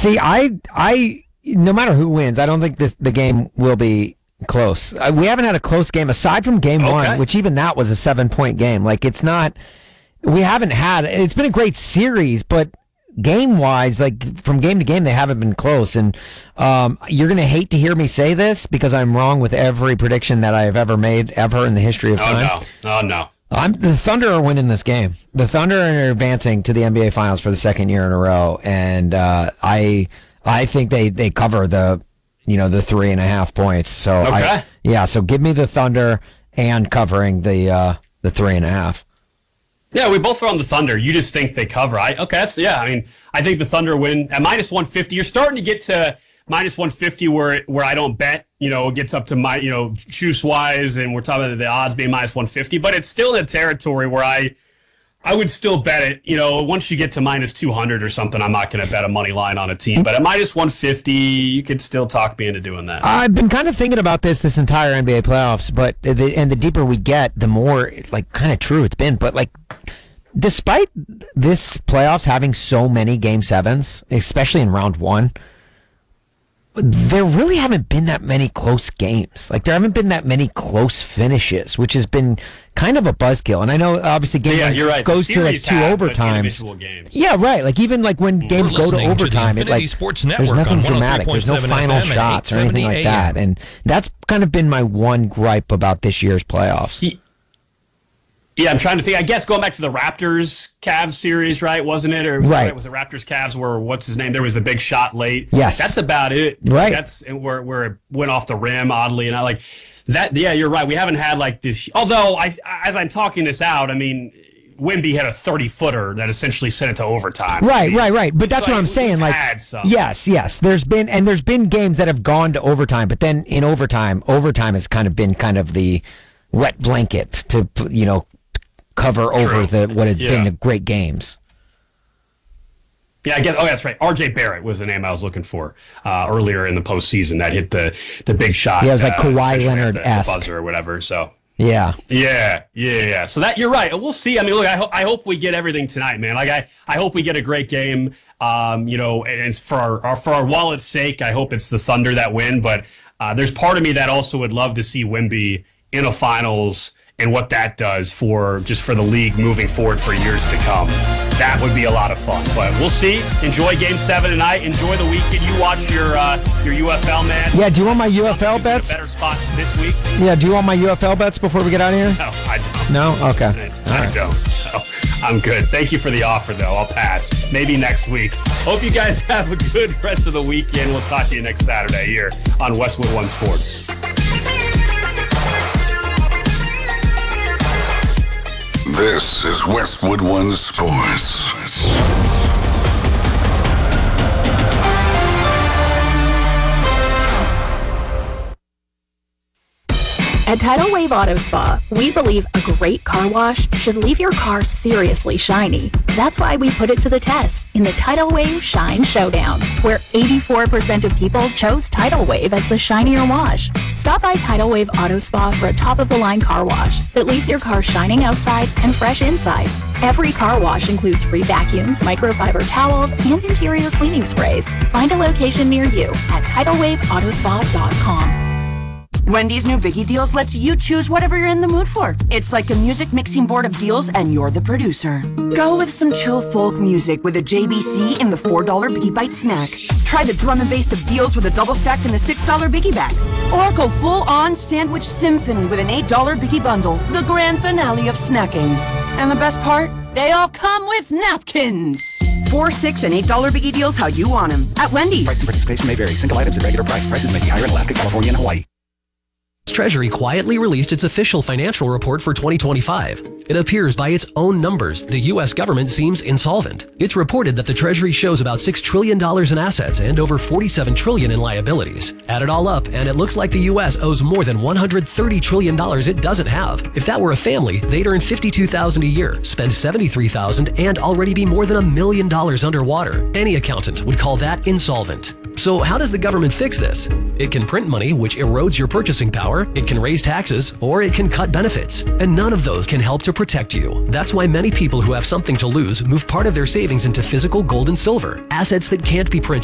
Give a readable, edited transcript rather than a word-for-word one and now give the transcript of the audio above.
See, I no matter who wins, I don't think the game will be close. We haven't had a close game aside from game one, which even that was a 7-point game. Like, it's not. We haven't had. It's been a great series, but game-wise, like from game to game, they haven't been close. And you're going to hate to hear me say this because I'm wrong with every prediction that I have ever made ever in the history of time. Oh, no. The Thunder are winning this game. The Thunder are advancing to the NBA Finals for the second year in a row, and I think they cover the 3.5 points. So so give me the Thunder and covering the 3.5. Yeah, we both are on the Thunder. You just think they cover. I think the Thunder win at minus 150. You're starting to get to minus 150 where I don't bet. It gets up to my juice wise, and we're talking about the odds being minus 150. But it's still in a territory where I would still bet it. Once you get to minus 200 or something, I'm not going to bet a money line on a team. But at minus 150, you could still talk me into doing that. I've been kind of thinking about this entire NBA playoffs, but the deeper we get, the more kind of true it's been. But despite this playoffs having so many game sevens, especially in round one, there really haven't been that many close games. There haven't been that many close finishes, which has been kind of a buzzkill. And I know, obviously, game you're right. goes to 2 overtimes. Games. Yeah, right. Even when games go to overtime, Sports there's nothing dramatic. There's no final shots or anything like that. And that's kind of been my one gripe about this year's playoffs. Yeah, I'm trying to think. I guess going back to the Raptors-Cavs series, right? Wasn't it? Or was it Raptors-Cavs where, what's his name? There was the big shot late. Yes. That's about it. Right. That's where it went off the rim, oddly. And I like that. Yeah, you're right. We haven't had this. Although, as I'm talking this out, Wemby had a 30-footer that essentially sent it to overtime. Right. But that's what I'm saying. Yes. There's been games that have gone to overtime, but then in overtime has kind of been the wet blanket to, cover over what has been the great games. Yeah, I guess. Oh, that's right. R.J. Barrett was the name I was looking for earlier in the postseason that hit the big shot. Yeah, it was like Kawhi Leonard-esque. The buzzer or whatever. So yeah. So that you're right. We'll see. Look, I hope we get everything tonight, man. I hope we get a great game. And it's for our wallet's sake. I hope it's the Thunder that win. But there's part of me that also would love to see Wemby in a finals and what that does for the league moving forward for years to come. That would be a lot of fun. But we'll see. Enjoy Game 7 tonight. Enjoy the weekend. You watch your UFL, man. Yeah, do you want my UFL bets? A better spot this week. Yeah, do you want my UFL bets before we get out of here? No, I don't. No? Okay. I don't. So I'm good. Thank you for the offer, though. I'll pass. Maybe next week. Hope you guys have a good rest of the weekend. We'll talk to you next Saturday here on Westwood One Sports. This is Westwood One Sports. At Tidal Wave Auto Spa, we believe a great car wash should leave your car seriously shiny. That's why we put it to the test in the Tidal Wave Shine Showdown, where 84% of people chose Tidal Wave as the shinier wash. Stop by Tidal Wave Auto Spa for a top-of-the-line car wash that leaves your car shining outside and fresh inside. Every car wash includes free vacuums, microfiber towels, and interior cleaning sprays. Find a location near you at TidalWaveAutospa.com. Wendy's new Biggie Deals lets you choose whatever you're in the mood for. It's like a music mixing board of deals, and you're the producer. Go with some chill folk music with a JBC in the $4 Biggie Bite snack. Try the drum and bass of deals with a double stack in the $6 Biggie Bag. Or go full-on sandwich symphony with an $8 Biggie Bundle, the grand finale of snacking. And the best part? They all come with napkins. $4, $6, and $8 Biggie Deals how you want them. At Wendy's. Price and participation may vary. Single items at regular price. Prices may be higher in Alaska, California, and Hawaii. Treasury quietly released its official financial report for 2025. It appears by its own numbers, the U.S. government seems insolvent. It's reported that the Treasury shows about $6 trillion in assets and over $47 trillion in liabilities. Add it all up, and it looks like the U.S. owes more than $130 trillion it doesn't have. If that were a family, they'd earn $52,000 a year, spend $73,000, and already be more than $1 million underwater. Any accountant would call that insolvent. So how does the government fix this? It can print money, which erodes your purchasing power, it can raise taxes, or it can cut benefits. And none of those can help to protect you. That's why many people who have something to lose move part of their savings into physical gold and silver, assets that can't be printed